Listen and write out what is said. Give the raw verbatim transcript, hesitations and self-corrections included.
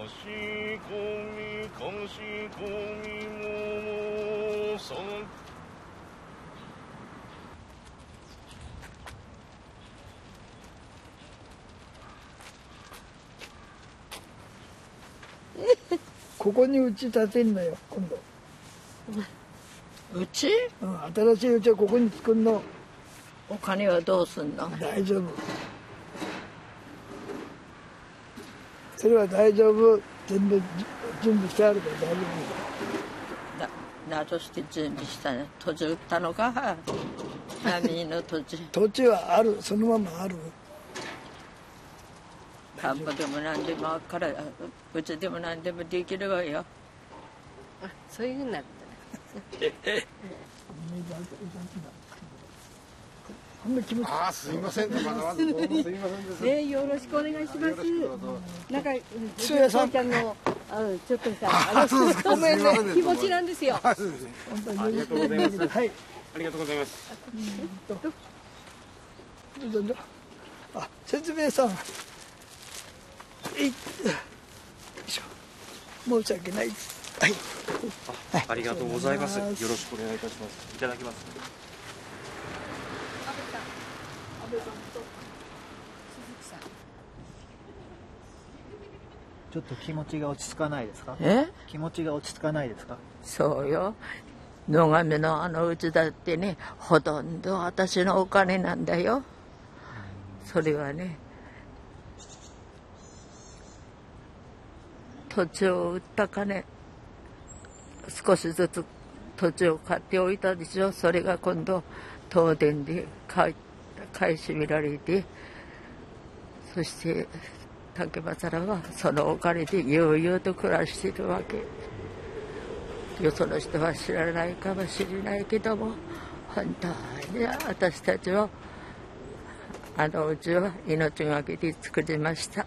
し込みかし込みもさここに家建てんのよ今度。 うち？ うん、新しい家はここに作るの。 お金はどうすんの？ 大丈夫。それは大丈夫。全部準備してあるから大丈夫。 な、などして準備したの？土地売ったのか？波の土地。 土地はある、そのままある。 田んぼでも何でもあっから、うちでも何でもできるわよ。 あ、そういうふうになったね。 ああ、すいませんね、まだまだどうもすいませんです。 ね、よろしくお願いします。なんか、 父親さんちゃんの、あの、ちょっとさ、 ああ、そうですか。 ごめんねすいません、 気持ちなんですよ。 あ、そうですね。ありがとうございます。 はい。 ありがとうございます。 どうぞ。あ、説明さん。えい。よいしょ。申し訳ないです。はい。 あ、ありがとうございます。よろしくお願いいたします。いただきます。 ちょっと気持ちが落ち着かないですか？ え？ 気持ちが落ち着かないですか？ そうよ。野上のあのうちだってね、ほとんど私のお金なんだよ。それはね、土地を売った金、少しずつ土地を買っておいたでしょ。それが今度東電で買い、買い占められて、そして竹政はそのお金で悠々と暮らしているわけ。よその人は知らないかもしれないけども、本当に私たちはあのうちは命がけで作りました。